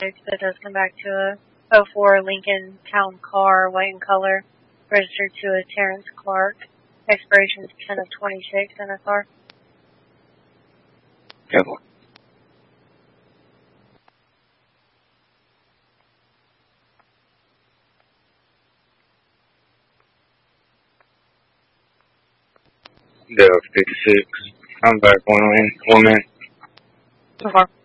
That does come back to a 04 Lincoln Town Car, white in color, registered to a Terrence Clark. Expiration is 10 of 26 in a car. Yep. Delta 56. I'm back 1 minute. 1 minute.